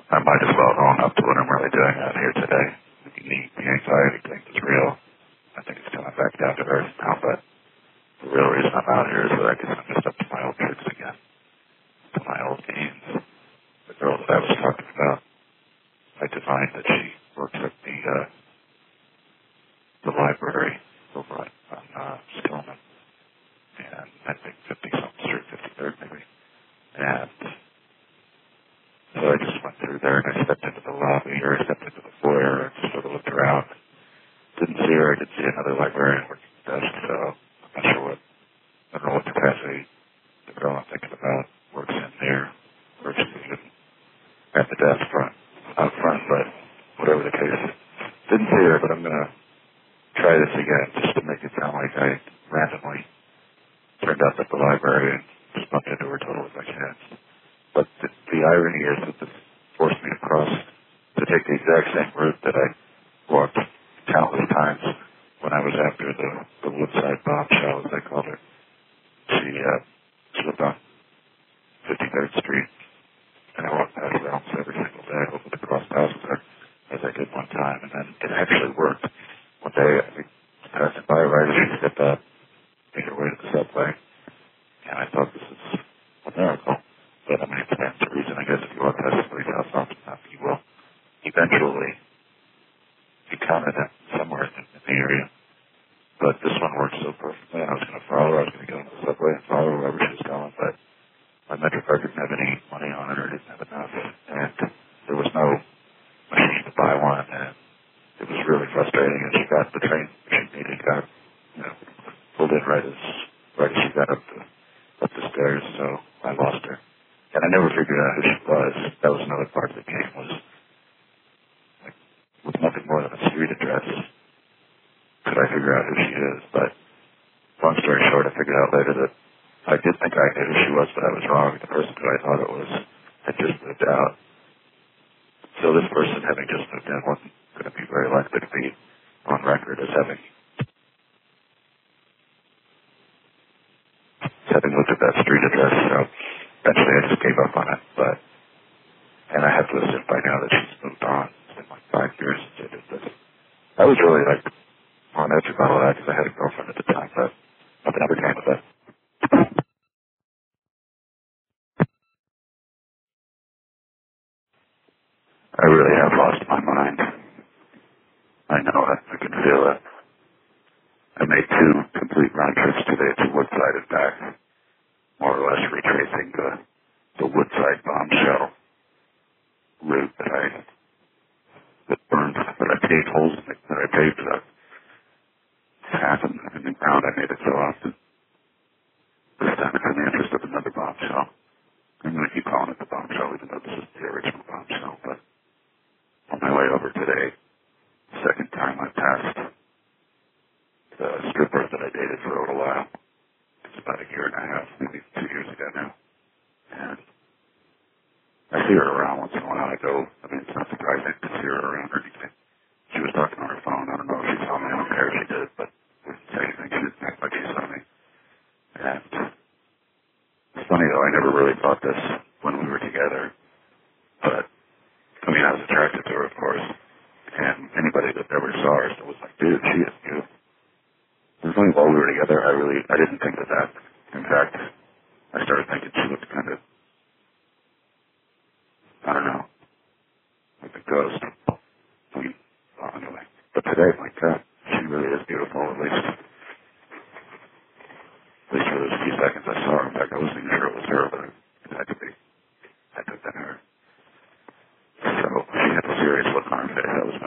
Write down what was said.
I might as well own up to what I'm really doing out here today. The anxiety thing is real. I think it's coming back down to earth now, but the real reason I'm out here is that I guess I'm just up to my old tricks again, to my old games. The girl that I was talking about, I divined that she works at the library over on Stillman, and I think 50-something Street, 53rd maybe. And so I just went through there and I stepped into the lobby, or I stepped into the foyer and just sort of looked around. Didn't see her. I did see another librarian working the desk, so I'm not sure I don't know what capacity the girl I'm thinking about works in there, or if she's even at the desk out front, but whatever the case. Didn't see her, but I'm going to try this again just to make it sound like I randomly turned up at the library and just bumped into her totally by chance. But the irony is that this forced me to take the exact same route that I walked countless times when I was after the Woodside bombshell, as they called her. She lived on 53rd Street, and I walked past her almost every single day, hoping to cross paths with her, as I did one time, and then it actually worked. One day, I was passing by right as she stepped up, made her way to the subway, and I thought this is a miracle. But I mean, it stands to reason, I guess, if you walk past somebody's house often enough, you will eventually encounter them somewhere in the area. But this one worked so perfectly. I was going to follow her. I was going to get on the subway and follow her wherever she was going. But my MetroCard didn't have any money on it, or didn't have enough. And there was no machine to buy one. And it was really frustrating. And she got the train she needed, pulled in right as she got up the stairs. So I lost her. And I never figured out who she was. That was another part of the game, was like, with nothing more than a street address, could I figure out who she is. But long story short, I figured out later that I did think I knew who she was, but I was wrong. The person who I thought it was had just moved out. So this person, having just moved in, wasn't going to be very likely to be on record as having looked at that street address. So eventually I just gave up on it. And I have to assume by now that she's moved on. It's been like 5 years since I did this. I was really on edge about all that because I had a girlfriend at the time, but nothing ever came of it. I really have lost my mind. I know it. I can feel it. I made 2 complete round trips today to Woodside and back, more or less retracing the Woodside bombshell route that I paved holes in it, that I paved half in the ground. I made it so often. This time it's in the interest of another bombshell. I'm going to keep calling it the bombshell, even though this is the original bombshell. But on my way over today, the second time I passed the stripper that I dated for a little while. It's about 1.5 years, maybe 2 years ago now. And I see her around once in a while. It's not surprising to see her around or anything. She was talking on her phone. I don't know if she saw me. I don't care if she did, but she didn't say anything. She didn't act like she saw me. And it's funny, though, I never really thought this when we were together. But, I was attracted to her, of course. And anybody that ever saw her was like, dude, she is beautiful. It was only while we were together, I didn't think of that. In fact, I started thinking she looked kind of, I don't know, like a ghost. Anyway. But today, my God, she really is beautiful, at least for those few seconds I saw her. In fact, I wasn't even sure it was her, but it had to be. Had to have been her. So she had a serious look on her face. That was